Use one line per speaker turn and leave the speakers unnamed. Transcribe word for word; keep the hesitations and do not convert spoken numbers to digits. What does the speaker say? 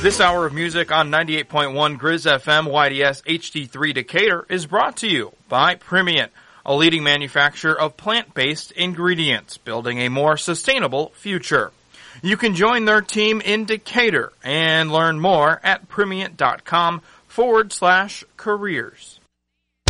This hour of music on ninety-eight point one Grizz F M Y D S H D three Decatur is brought to you by Primient, a leading manufacturer of plant-based ingredients, building a more sustainable future. You can join their team in Decatur and learn more at primient.com forward slash careers.